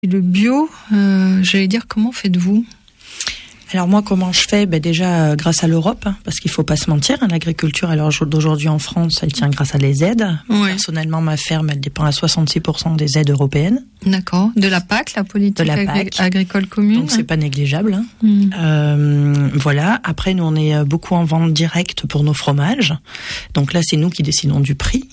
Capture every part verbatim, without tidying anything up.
Le bio, euh, j'allais dire, comment faites-vous ? Alors moi, comment je fais ? Ben déjà euh, grâce à l'Europe, hein, parce qu'il faut pas se mentir, hein, l'agriculture à l'heure d'aujourd'hui en France, elle tient grâce à des aides. Ouais. Personnellement, ma ferme, elle dépend à soixante-six pour cent des aides européennes. D'accord. De la P A C, la politique de la agri- P A C. agricole commune. Donc c'est pas négligeable. Hein. Mmh. Euh, voilà. Après, nous on est beaucoup en vente directe pour nos fromages. Donc là, c'est nous qui décidons du prix.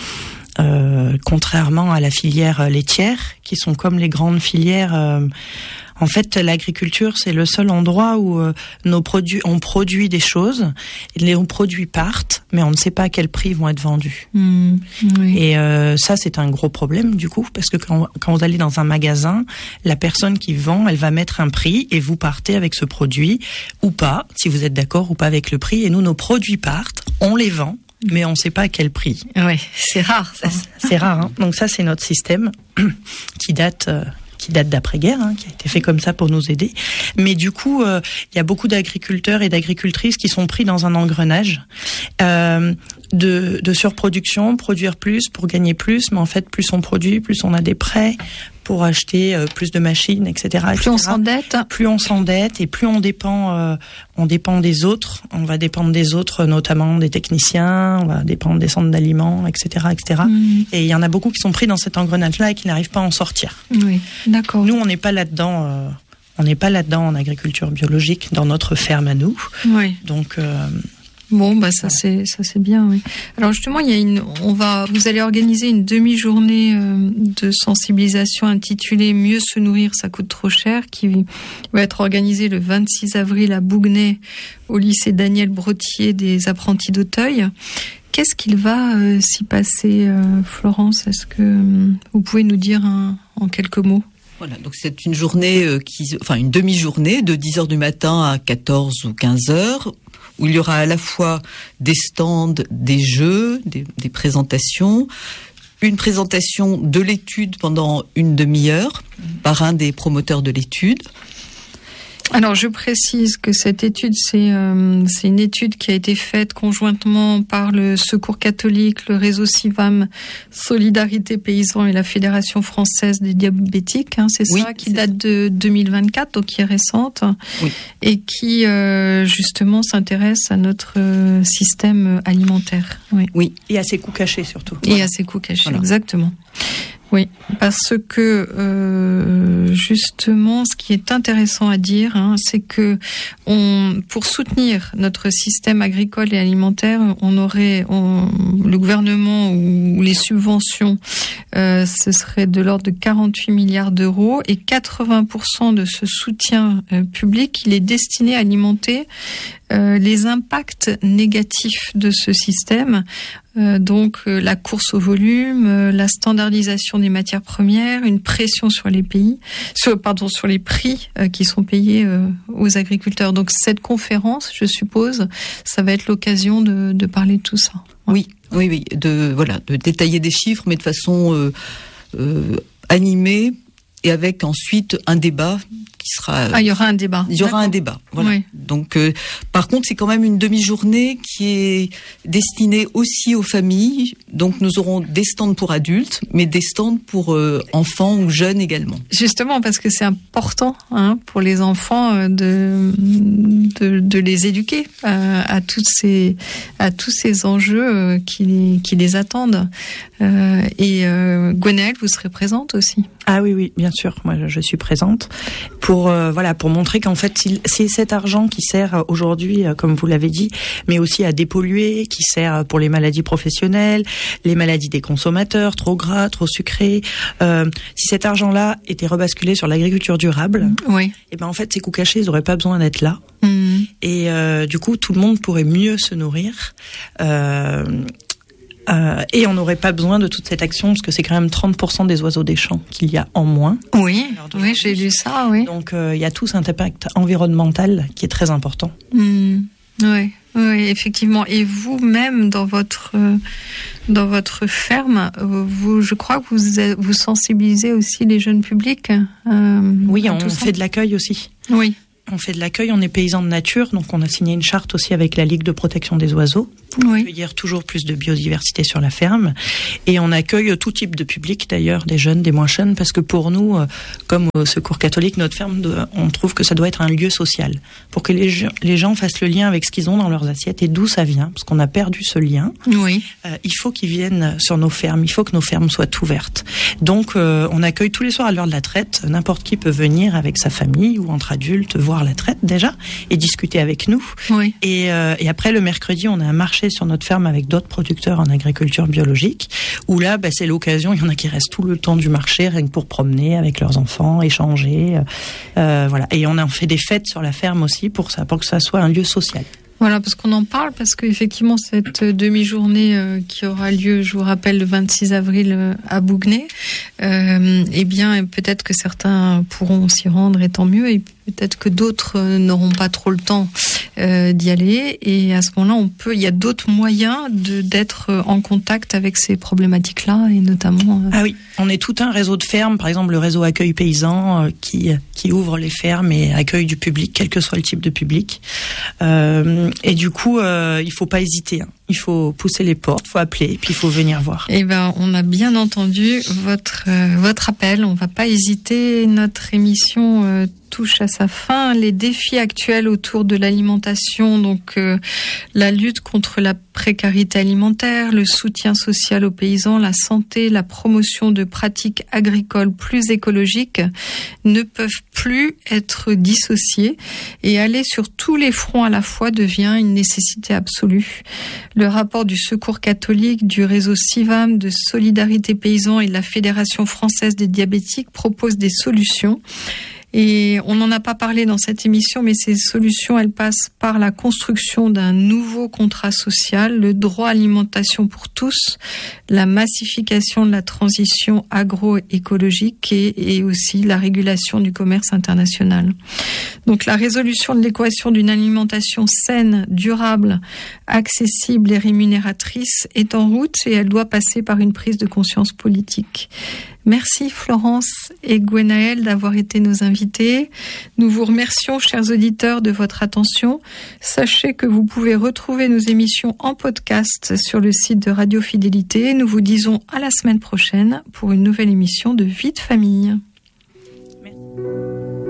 Euh, contrairement à la filière laitière, qui sont comme les grandes filières. Euh, en fait, l'agriculture, c'est le seul endroit où euh, nos produits, on produit des choses, les produits partent, mais on ne sait pas à quel prix ils vont être vendus. Mmh, oui. Et euh, ça, c'est un gros problème du coup, parce que quand, quand vous allez dans un magasin, la personne qui vend, elle va mettre un prix et vous partez avec ce produit ou pas, si vous êtes d'accord ou pas avec le prix. Et nous, nos produits partent, on les vend, mais on ne sait pas à quel prix. Oui, c'est rare. Ça. C'est rare. Hein. Donc ça, c'est notre système qui date... Euh, qui date d'après-guerre, hein, qui a été fait comme ça pour nous aider. Mais du coup, il euh, y a beaucoup d'agriculteurs et d'agricultrices qui sont pris dans un engrenage euh, de, de surproduction, produire plus pour gagner plus, mais en fait, plus on produit, plus on a des prêts pour acheter euh, plus de machines, et cetera. Plus et cetera. on s'endette. Plus on s'endette et plus on dépend, euh, on dépend des autres. On va dépendre des autres, notamment des techniciens, on va dépendre des centres d'aliments, et cetera, et cetera. Mmh. Et il y en a beaucoup qui sont pris dans cet engrenage-là et qui n'arrivent pas à en sortir. Oui, d'accord. Nous, on n'est pas là-dedans. Euh, on n'est pas là-dedans en agriculture biologique dans notre ferme à nous. Oui. Donc. Euh, Bon, bah ça c'est ça c'est bien. Oui. Alors justement, il y a une, on va, vous allez organiser une demi-journée euh, de sensibilisation intitulée "Mieux se nourrir, ça coûte trop cher", qui va être organisée le vingt-six avril à Bouguenais, au lycée Daniel Brottier des apprentis d'Auteuil. Qu'est-ce qu'il va euh, s'y passer, euh, Florence ? Est-ce que euh, vous pouvez nous dire un, en quelques mots ? Voilà, donc c'est une journée euh, qui, enfin une demi-journée de dix heures du matin à quatorze ou quinze heures. Où il y aura à la fois des stands, des jeux, des, des présentations, une présentation de l'étude pendant une demi-heure par un des promoteurs de l'étude. Alors, je précise que cette étude, c'est, euh, c'est une étude qui a été faite conjointement par le Secours catholique, le réseau SIVAM, Solidarité Paysans et la Fédération française des diabétiques. Hein, c'est oui, ça, qui c'est date ça. de deux mille vingt-quatre, donc qui est récente, oui. et qui, euh, justement, s'intéresse à notre euh, système alimentaire. Oui. oui, et à ses coûts cachés, surtout. Et voilà. à ses coûts cachés, voilà. Exactement. Oui, parce que euh, justement, ce qui est intéressant à dire, hein, c'est que on, pour soutenir notre système agricole et alimentaire, on aurait, on, le gouvernement ou les subventions, euh, ce serait de l'ordre de quarante-huit milliards d'euros, et quatre-vingts pour cent de ce soutien euh, public, il est destiné à alimenter euh, les impacts négatifs de ce système. Euh, donc euh, la course au volume, euh, la standardisation des matières premières, une pression sur les pays, sur, pardon, sur les prix euh, qui sont payés euh, aux agriculteurs. Donc cette conférence, je suppose, ça va être l'occasion de, de parler de tout ça. Oui, oui, oui, de voilà, de détailler des chiffres, mais de façon euh, euh, animée et avec ensuite un débat. Qui sera, ah, il y aura un débat. Il y aura D'accord. un débat. Voilà. Oui. Donc, euh, par contre, c'est quand même une demi-journée qui est destinée aussi aux familles. Donc, nous aurons des stands pour adultes, mais des stands pour euh, enfants ou jeunes également. Justement, parce que c'est important hein, pour les enfants euh, de, de de les éduquer euh, à toutes ces à tous ces enjeux euh, qui les, qui les attendent. Euh, et euh, Gwenaëlle, vous serez présente aussi. Ah oui, oui, bien sûr. Moi, je suis présente pour euh, voilà pour montrer qu'en fait, c'est cet argent qui sert aujourd'hui, euh, comme vous l'avez dit, mais aussi à dépolluer, qui sert pour les maladies professionnelles, les maladies des consommateurs, trop gras, trop sucré. Euh, si cet argent-là était rebasculé sur l'agriculture durable, oui. et ben en fait, ces coûts cachés, ils n'auraient pas besoin d'être là. Mmh. Et euh, du coup, tout le monde pourrait mieux se nourrir. Euh, Euh, et on n'aurait pas besoin de toute cette action parce que c'est quand même trente pour cent des oiseaux des champs qu'il y a en moins. Oui, oui, j'ai lu ça, oui. Donc euh, il y a tout cet impact environnemental qui est très important. Mmh. Oui, oui, effectivement. Et vous-même, dans votre euh, dans votre ferme, vous, je crois que vous vous sensibilisez aussi les jeunes publics. Euh, oui, on tout fait ça. de l'accueil aussi. Oui. on fait de l'accueil, on est paysan de nature, donc on a signé une charte aussi avec la Ligue de protection des oiseaux pour oui. accueillir toujours plus de biodiversité sur la ferme. Et on accueille tout type de public d'ailleurs, des jeunes, des moins jeunes, parce que pour nous, comme au Secours catholique, notre ferme, on trouve que ça doit être un lieu social, pour que les, les gens fassent le lien avec ce qu'ils ont dans leurs assiettes et d'où ça vient, parce qu'on a perdu ce lien. Oui. Euh, il faut qu'ils viennent sur nos fermes, il faut que nos fermes soient ouvertes. Donc euh, on accueille tous les soirs à l'heure de la traite, n'importe qui peut venir avec sa famille ou entre adultes voir la traite déjà et discuter avec nous. Oui. Et, euh, et après le mercredi, on a un marché sur notre ferme avec d'autres producteurs en agriculture biologique, où là, bah, c'est l'occasion, il y en a qui restent tout le temps du marché, rien que pour promener avec leurs enfants, échanger, euh, voilà. Et on a fait des fêtes sur la ferme aussi pour ça, pour que ça soit un lieu social. Voilà, parce qu'on en parle, parce qu'effectivement, cette demi-journée euh, qui aura lieu, je vous rappelle, le vingt-six avril euh, à Bouguenais, euh, eh bien, peut-être que certains pourront s'y rendre, et tant mieux, et peut-être que d'autres euh, n'auront pas trop le temps euh, d'y aller, et à ce moment-là, on peut, il y a d'autres moyens de, d'être en contact avec ces problématiques-là, et notamment... Euh... Ah oui, on est tout un réseau de fermes, par exemple le réseau Accueil Paysan, euh, qui, qui ouvre les fermes et accueille du public, quel que soit le type de public. Euh, Et du coup, euh, il faut pas hésiter. Hein. Il faut pousser les portes, il faut appeler, et puis il faut venir voir. Eh ben, on a bien entendu votre euh, votre appel. On va pas hésiter. Notre émission euh, touche à sa fin. Les défis actuels autour de l'alimentation, donc euh, la lutte contre la précarité alimentaire, le soutien social aux paysans, la santé, la promotion de pratiques agricoles plus écologiques, ne peuvent plus être dissociés. Et aller sur tous les fronts à la fois devient une nécessité absolue. Le rapport du Secours catholique, du réseau Civam, de Solidarité Paysan et de la Fédération française des diabétiques propose des solutions. Et on n'en a pas parlé dans cette émission, mais ces solutions, elles passent par la construction d'un nouveau contrat social, le droit à l'alimentation pour tous, la massification de la transition agroécologique et, et aussi la régulation du commerce international. Donc la résolution de l'équation d'une alimentation saine, durable, accessible et rémunératrice est en route et elle doit passer par une prise de conscience politique. Merci Florence et Gwenaël d'avoir été nos invités. Nous vous remercions, chers auditeurs, de votre attention. Sachez que vous pouvez retrouver nos émissions en podcast sur le site de Radio Fidélité. Nous vous disons à la semaine prochaine pour une nouvelle émission de Vie de famille.